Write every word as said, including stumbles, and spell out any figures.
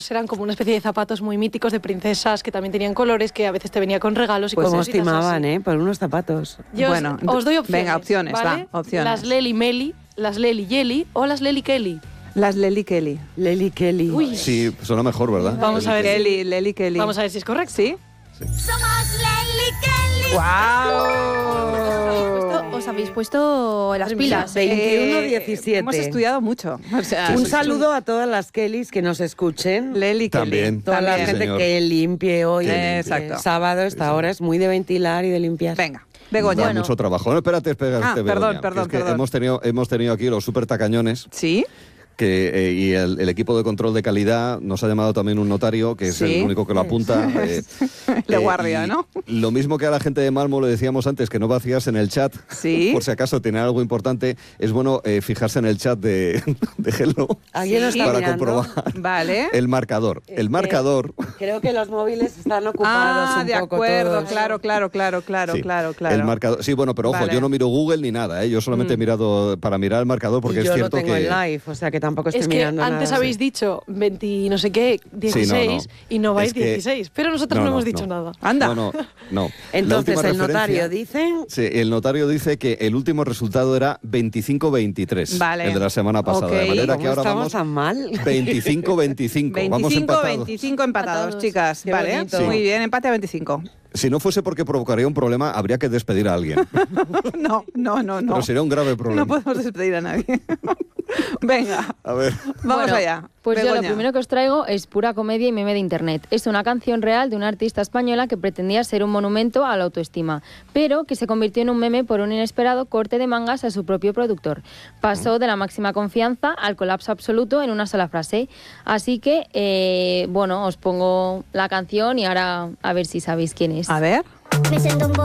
Eran como una especie de zapatos muy míticos de princesas que también tenían colores, que a veces te venía con regalos y Pues cosas. como estimaban, ¿eh? Por unos zapatos. Yo bueno, os, os doy opciones. Venga, opciones, ¿vale? va, opciones. Las Lely Meli, las Lely Jelly o las Lely Kelly. Las Lely Kelly. Lely Kelly. Uy. Sí, suena mejor, ¿verdad? Vamos a ver. Kelly, Lely Kelly. Vamos a ver si es correcto. ¿Sí? Somos Lely Kelly. ¡Guau! Os habéis puesto las pilas. veintiuno Eh, diecisiete. Hemos estudiado mucho. O sea, Un saludo a todas las Kellys que nos escuchen. Lely Kelly. También. Toda la Sí, gente señor. que limpie hoy. Que eh, limpie. Exacto. Sábado, esta hora es muy de ventilar y de limpiar. Venga, Begoña. Da Bueno. mucho trabajo. No, espérate, espérate, Ah, Begoña, perdón, que perdón, es que perdón. Hemos tenido, hemos tenido aquí los súper tacañones. ¿Sí? Que, eh, y el, el equipo de control de calidad nos ha llamado también un notario, que es Sí. el único que lo apunta. eh, De eh, guardia, y ¿no? Lo mismo que a la gente de Malmo le decíamos antes, que no vacías en el chat, Sí. por si acaso tiene algo importante, es bueno eh, fijarse en el chat de, de Hello ¿Alguien lo está para mirando? comprobar Vale. el marcador. El Eh, marcador... Creo que los móviles están ocupados Ah, un de poco acuerdo, todos. claro, claro, claro, claro, Sí, claro, claro. El marcador, sí, bueno, pero ojo, Vale. yo no miro Google ni nada, ¿eh? Yo solamente he mirado para mirar el marcador porque Y es yo cierto lo tengo que... en live, o sea que tampoco estoy Es que mirando antes nada. habéis dicho veinte no sé qué, dieciséis, no. y no vais Es que- dieciséis. Pero nosotros No, no, no, hemos dicho no. nada. Anda. No, no, no. La Entonces última el notario referencia- dice... Sí, el notario dice que el último resultado era veinticinco veintitrés, Vale. el de la semana pasada. Ok. De manera ¿Cómo que ahora estamos vamos tan mal? veinticinco veinticinco. Vamos veinticinco empatados. veinticinco empatados, Empatados. chicas. Qué Vale, bonito. Sí. muy bien, empate a veinticinco. Si no fuese porque provocaría un problema, habría que despedir a alguien. No, no, no, no. Pero sería un grave problema. No podemos despedir a nadie. Venga, A ver. vamos Bueno, allá. Pues yo lo Begoña. primero que os traigo es pura comedia y meme de internet. Es una canción real de una artista española que pretendía ser un monumento a la autoestima, pero que se convirtió en un meme por un inesperado corte de mangas a su propio productor. Pasó de la máxima confianza al colapso absoluto en una sola frase. Así que, eh, bueno, os pongo la canción y ahora a ver si sabéis quién es. A ver. Me sento un